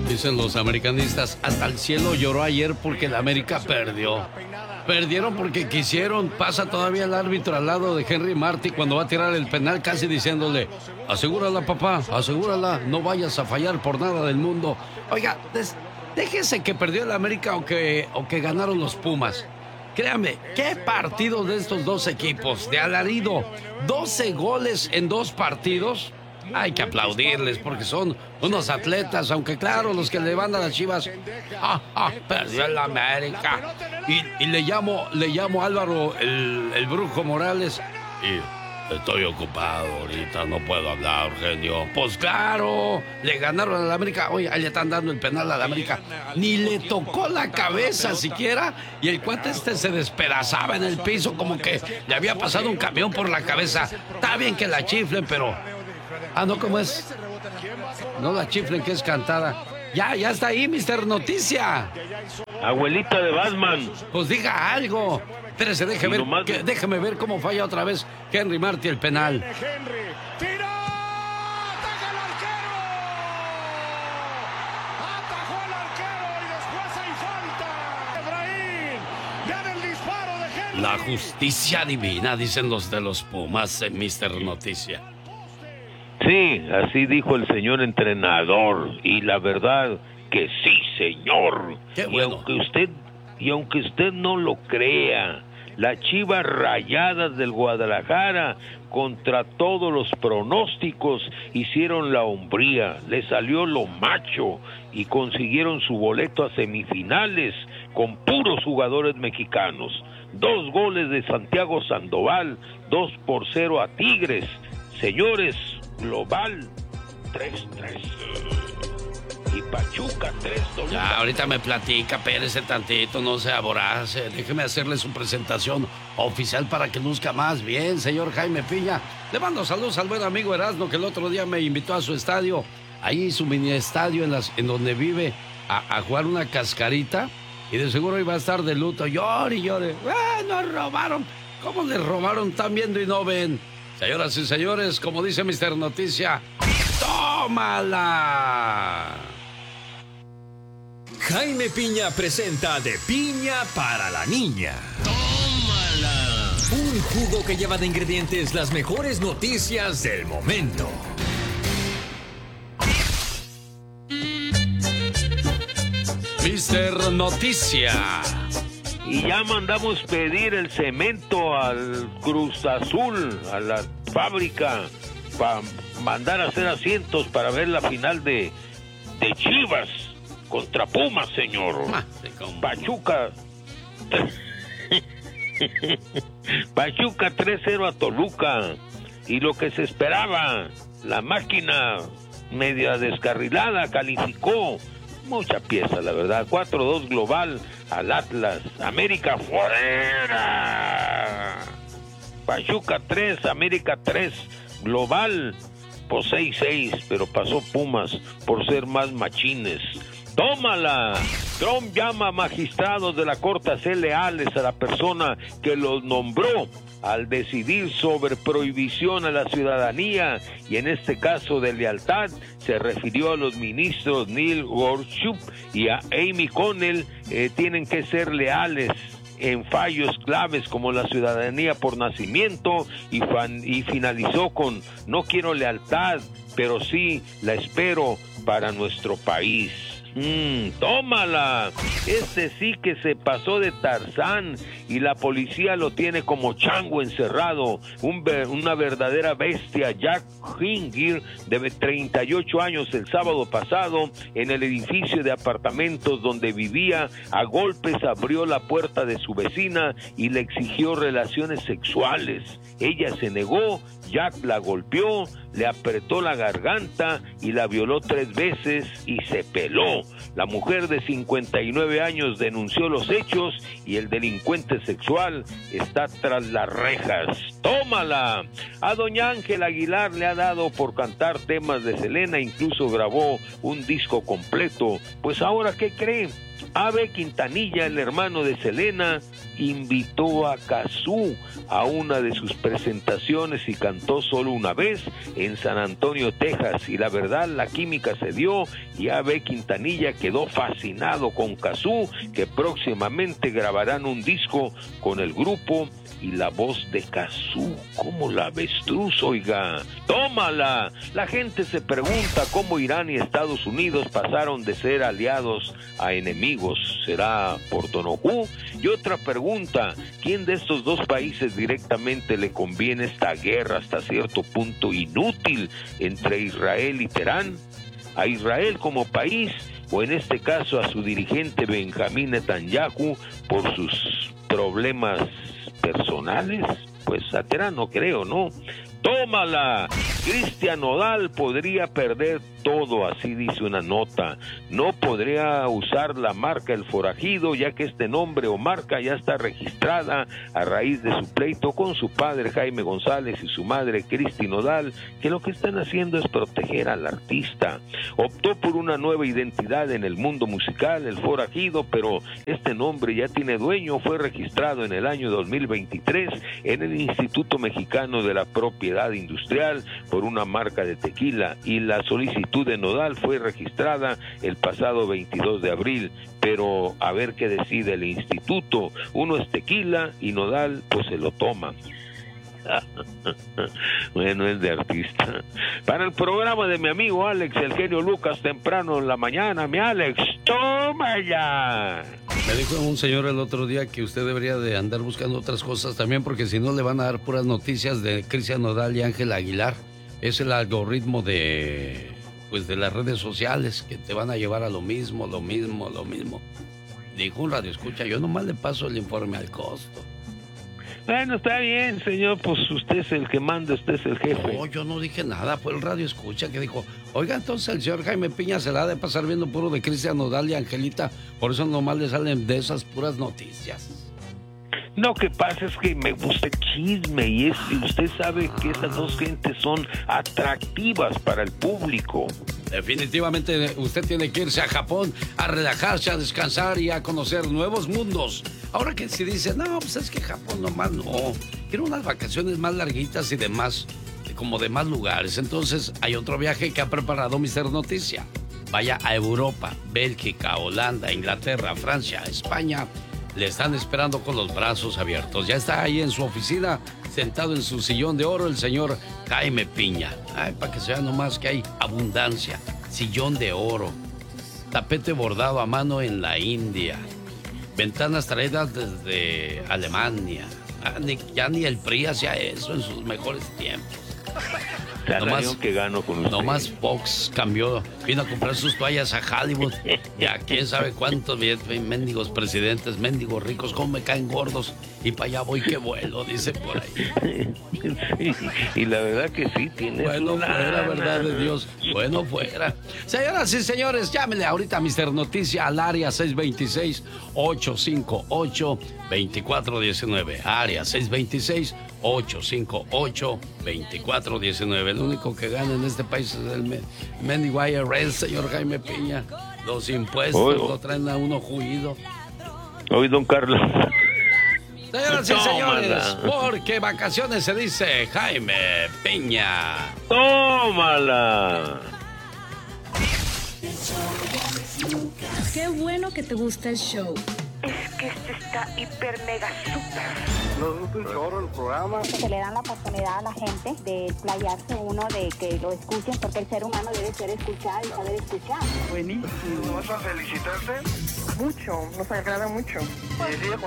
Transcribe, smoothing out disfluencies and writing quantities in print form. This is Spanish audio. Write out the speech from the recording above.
Dicen los americanistas, hasta el cielo lloró ayer porque la América perdió. Perdieron porque quisieron. Pasa todavía el árbitro al lado de Henry Martin cuando va a tirar el penal, casi diciéndole, asegúrala, papá, asegúrala, no vayas a fallar por nada del mundo. Oiga, déjese que perdió el América o que ganaron los Pumas. Créame, qué partido de estos dos equipos, de alarido. 12 goles en 2 partidos. Hay que aplaudirles porque son unos atletas, aunque claro, los que le van a las Chivas, perdió el América. Y le llamo a Álvaro el Brujo Morales y estoy ocupado ahorita, no puedo hablar, genio. Pues claro, le ganaron a la América. Oye, ahí le están dando el penal a la América. Ni le tocó la cabeza siquiera y el cuate se despedazaba en el piso como que le había pasado un camión por la cabeza. Está bien que la chiflen, pero... no, ¿cómo es? No la chiflen, que es cantada. Ya está ahí, Mister Noticia. Abuelita de Batman. Pues diga algo. Espérese, déjeme ver cómo falla otra vez Henry Martin el penal. La justicia divina, dicen los de los Pumas, Mister Noticia. Sí, así dijo el señor entrenador, y la verdad que sí, señor. Qué bueno. Y aunque usted no lo crea, las Chivas Rayadas del Guadalajara, contra todos los pronósticos, hicieron la hombría, le salió lo macho y consiguieron su boleto a semifinales con puros jugadores mexicanos. 2 goles de Santiago Sandoval, 2-0 a Tigres. Señores, global 3-3. Y Pachuca 3-2. Ya, ahorita me platica, espérese tantito, no se aborace. Déjeme hacerle su presentación oficial para que luzca más bien, señor Jaime Piña. Le mando saludos al buen amigo Erasmo, que el otro día me invitó a su estadio, ahí su mini estadio en donde vive, a jugar una cascarita. Y de seguro iba a estar de luto, llore y llore. Nos robaron. ¿Cómo les robaron? Están viendo y no ven. Señoras y señores, como dice Mister Noticia, ¡tómala! Jaime Piña presenta De Piña para la Niña. ¡Tómala! Un jugo que lleva de ingredientes las mejores noticias del momento. Mister Noticia. Y ya mandamos pedir el cemento al Cruz Azul, a la fábrica, para mandar a hacer asientos para ver la final de Chivas contra Pumas, señor. Pachuca. Pachuca 3-0 a Toluca. Y lo que se esperaba, la máquina media descarrilada calificó. Mucha pieza, la verdad. 4-2 global al Atlas. América fuera. Pachuca 3, América 3 global. Por 6-6, pero pasó Pumas por ser más machines. ¡Tómala! Trump llama a magistrados de la Corte a ser leales a la persona que los nombró al decidir sobre prohibición a la ciudadanía, y en este caso de lealtad se refirió a los ministros Neil Gorsuch y a Amy Coney. Tienen que ser leales en fallos claves como la ciudadanía por nacimiento, y finalizó con: no quiero lealtad, pero sí la espero para nuestro país. ¡Tómala! Este sí que se pasó de Tarzán y la policía lo tiene como chango encerrado. Una verdadera bestia. Jack Hingir, de 38 años, el sábado pasado, en el edificio de apartamentos donde vivía, a golpes abrió la puerta de su vecina y le exigió relaciones sexuales. Ella se negó. Jack la golpeó, le apretó la garganta y la violó 3 veces y se peló. La mujer de 59 años denunció los hechos y el delincuente sexual está tras las rejas. ¡Tómala! A doña Ángela Aguilar le ha dado por cantar temas de Selena, incluso grabó un disco completo. Pues ahora, ¿qué cree? Abe Quintanilla, el hermano de Selena, invitó a Cazzu a una de sus presentaciones y cantó solo una vez en San Antonio, Texas, y la verdad la química se dio y A.B. Quintanilla quedó fascinado con Cazzu, que próximamente grabarán un disco con el grupo y la voz de Cazzu como la avestruz, oiga. ¡Tómala! La gente se pregunta cómo Irán y Estados Unidos pasaron de ser aliados a enemigos. ¿Será por Tonopú? Y otra pregunta, ¿quién de estos dos países directamente le conviene esta guerra hasta cierto punto inútil entre Israel y Teherán? ¿A Israel como país o en este caso a su dirigente Benjamín Netanyahu por sus problemas personales? Pues a Teherán no creo, ¿no? ¡Tómala! Cristian Nodal podría perder todo, así dice una nota. No podría usar la marca El Forajido, ya que este nombre o marca ya está registrada a raíz de su pleito con su padre Jaime González y su madre Cristi Nodal, que lo que están haciendo es proteger al artista. Optó por una nueva identidad en el mundo musical, El Forajido, pero este nombre ya tiene dueño. Fue registrado en el año 2023 en el Instituto Mexicano de la Propiedad Industrial por una marca de tequila, y la solicitud de Nodal fue registrada el pasado 22 de abril, pero a ver qué decide el instituto. Uno es tequila y Nodal pues se lo toma. Bueno, es de artista. Para el programa de mi amigo Alex, el genio Lucas, temprano en la mañana, mi Alex, toma ya. Me dijo un señor el otro día que usted debería de andar buscando otras cosas también, porque si no le van a dar puras noticias de Cristian Nodal y Ángel Aguilar. Es el algoritmo de las redes sociales que te van a llevar a lo mismo. Dijo un radioescucha, yo nomás le paso el informe al costo. Bueno, está bien, señor, pues usted es el que manda, usted es el jefe. No, yo no dije nada, fue el radioescucha que dijo, oiga, entonces el señor Jaime Piña se la ha de pasar viendo puro de Cristian Nodal y Angelita, por eso nomás le salen de esas puras noticias. No, que pasa es que me gusta el chisme y usted sabe que esas dos gentes son atractivas para el público. Definitivamente usted tiene que irse a Japón a relajarse, a descansar y a conocer nuevos mundos. Ahora que si dice, no, pues es que Japón nomás no. Quiero unas vacaciones más larguitas y demás, como de más lugares. Entonces hay otro viaje que ha preparado Mr. Noticia. Vaya a Europa, Bélgica, Holanda, Inglaterra, Francia, España. Le están esperando con los brazos abiertos. Ya está ahí en su oficina, sentado en su sillón de oro, el señor Jaime Piña. Ay, para que se vea nomás que hay abundancia. Sillón de oro. Tapete bordado a mano en la India. Ventanas traídas desde Alemania. Ya ni el PRI hacía eso en sus mejores tiempos. Nomás que gano con usted. Nomás Fox cambió, vino a comprar sus toallas a Hollywood. Y a quién sabe cuántos mendigos presidentes, mendigos ricos, cómo me caen gordos. Y para allá voy que vuelo, dice por ahí. Sí, y la verdad que sí, tiene. Bueno fuera, verdad de Dios. Bueno fuera. Señoras y señores, llámenle ahorita a Mr. Noticia al área 626-858-2419. Área 626-858-2419. El único que gana en este país es el mendigo IRS, señor Jaime Piña. Los impuestos lo traen a uno juido. Hoy, don Carlos. Señoras y señores, porque vacaciones se dice Jaime Piña. ¡Tómala! Qué bueno que te gusta el show. Es que este está hiper mega super. Nos gusta un chorro el programa. Se le dan la oportunidad a la gente de explayarse uno, de que lo escuchen, porque el ser humano debe ser escuchado y saber escuchar. Buenísimo. ¿Vas a felicitarse? Mucho, nos agrada mucho. Y sigue con